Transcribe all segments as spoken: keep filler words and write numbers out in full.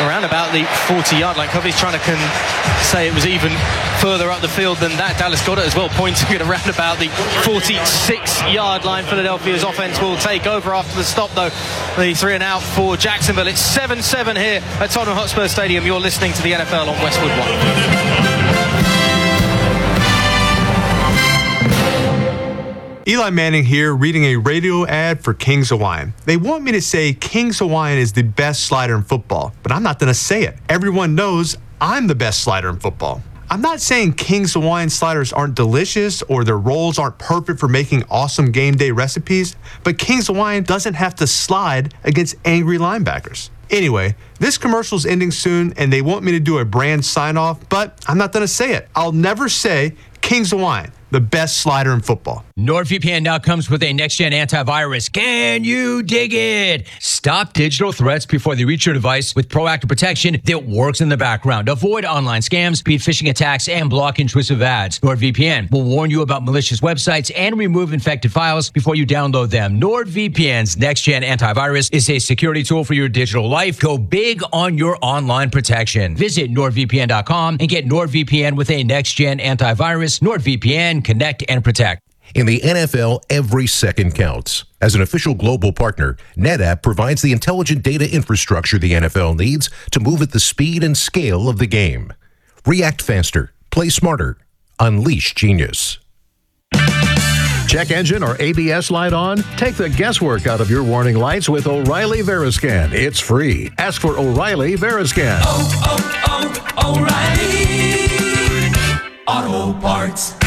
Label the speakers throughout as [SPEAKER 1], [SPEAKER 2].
[SPEAKER 1] around about the forty-yard line. Covey's trying to con- say it was even further up the field than that. Dallas got it as well, pointing it around about the forty-six-yard line. Philadelphia's offense will take over after the stop, though. The three and out for Jacksonville. It's seven seven here at Tottenham Hotspur Stadium. You're listening to the N F L on Westwood One.
[SPEAKER 2] Eli Manning here, reading a radio ad for King's Hawaiian. They want me to say King's Hawaiian is the best slider in football, but I'm not going to say it. Everyone knows I'm the best slider in football. I'm not saying King's Hawaiian sliders aren't delicious or their rolls aren't perfect for making awesome game day recipes, but King's Hawaiian doesn't have to slide against angry linebackers. Anyway, this commercial's ending soon, and they want me to do a brand sign-off, but I'm not going to say it. I'll never say King's Hawaiian, the best slider in football.
[SPEAKER 3] NordVPN now comes with a next-gen antivirus. Can you dig it? Stop digital threats before they reach your device with proactive protection that works in the background. Avoid online scams, beat phishing attacks, and block intrusive ads. NordVPN will warn you about malicious websites and remove infected files before you download them. NordVPN's next-gen antivirus is a security tool for your digital life. Go big on your online protection. Visit NordVPN dot com and get NordVPN with a next-gen antivirus. NordVPN, connect and protect.
[SPEAKER 4] In the N F L, every second counts. As an official global partner, NetApp provides the intelligent data infrastructure the N F L needs to move at the speed and scale of the game. React faster, play smarter, unleash genius.
[SPEAKER 5] Check engine or A B S light on? Take the guesswork out of your warning lights with O'Reilly Veriscan. It's free. Ask for O'Reilly Veriscan.
[SPEAKER 6] Oh, oh, oh, O'Reilly Auto Parts.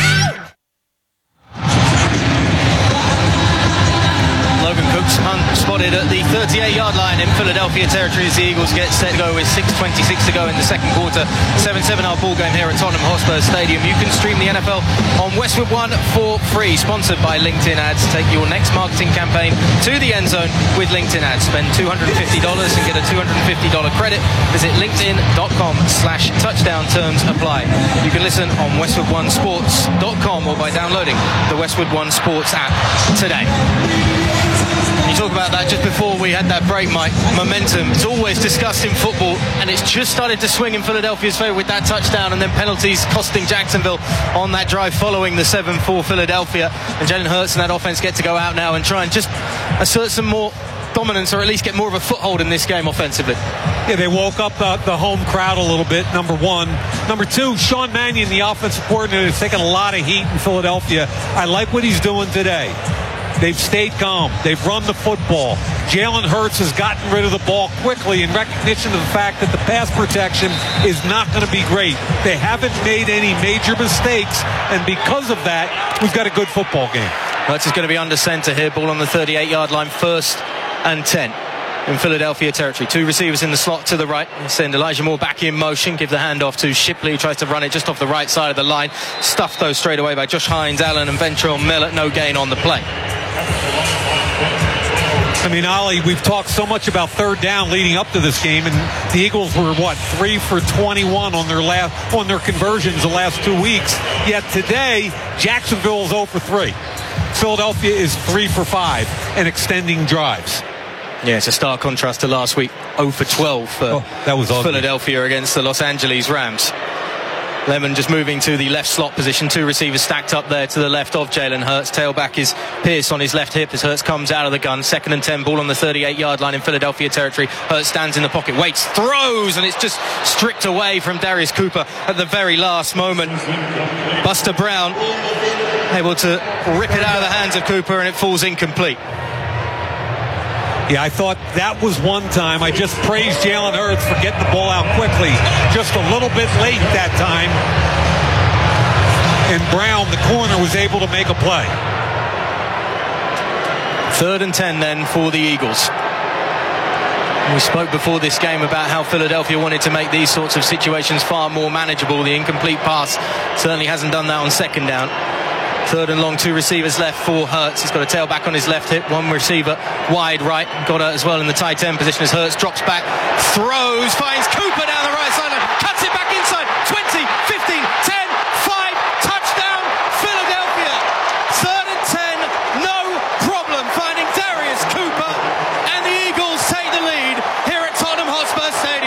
[SPEAKER 1] Logan Cooks spotted at the thirty-eight-yard line in Philadelphia territory as the Eagles get set to go with six twenty-six to go in the second quarter. seven seven our ball game here at Tottenham Hotspur Stadium. You can stream the N F L on Westwood One for free. Sponsored by LinkedIn Ads. Take your next marketing campaign to the end zone with LinkedIn Ads. Spend two hundred fifty dollars and get a two hundred fifty dollars credit. Visit linkedin.com slash touchdown. Terms apply. You can listen on westwood one sports dot com or by downloading the Westwood One Sports app today. You talk about that just before we had that break, Mike. Momentum. It's always discussed in football, and it's just started to swing in Philadelphia's favour with that touchdown and then penalties costing Jacksonville on that drive following the seven four Philadelphia. And Jalen Hurts and that offense get to go out now and try and just assert some more dominance or at least get more of a foothold in this game offensively.
[SPEAKER 7] Yeah, they woke up the, the home crowd a little bit, number one. Number two, Sean Mannion, the offensive coordinator, is taking a lot of heat in Philadelphia. I like what he's doing today. They've stayed calm. They've run the football. Jalen Hurts has gotten rid of the ball quickly in recognition of the fact that the pass protection is not going to be great. They haven't made any major mistakes, and because of that, we've got a good football game.
[SPEAKER 1] Hurts is going to be under center here. Ball on the thirty-eight-yard line, first and ten in Philadelphia territory. Two receivers in the slot to the right. Send Elijah Moore back in motion. Give the handoff to Shipley. Tries to run it just off the right side of the line. Stuffed though straight away by Josh Hines, Allen and Ventrell Miller. No gain on the play.
[SPEAKER 7] I mean, Ollie, we've talked so much about third down leading up to this game, and the Eagles were, what, three for twenty-one on their last on their conversions the last two weeks. Yet today, Jacksonville is zero for three. Philadelphia is three for five and extending drives.
[SPEAKER 1] Yeah, it's a stark contrast to last week. zero for twelve for
[SPEAKER 7] oh, that was
[SPEAKER 1] Philadelphia against the Los Angeles Rams. Lemon just moving to the left slot position. Two receivers stacked up there to the left of Jalen Hurts. Tailback is Pierce on his left hip as Hurts comes out of the gun. Second and ten, ball on the thirty-eight-yard line in Philadelphia territory. Hurts stands in the pocket, waits, throws, and it's just stripped away from Darius Cooper at the very last moment. Buster Brown able to rip it out of the hands of Cooper, and it falls incomplete.
[SPEAKER 7] Yeah, I thought that was one time. I just praised Jalen Hurts for getting the ball out quickly. Just a little bit late that time. And Brown, the corner, was able to make a play.
[SPEAKER 1] Third and ten then for the Eagles. We spoke before this game about how Philadelphia wanted to make these sorts of situations far more manageable. The incomplete pass certainly hasn't done that on second down. Third and long, two receivers left for Hurts. He's got a tailback on his left hip, one receiver wide right. Got it as well in the tight end position as Hurts drops back, throws, finds Cooper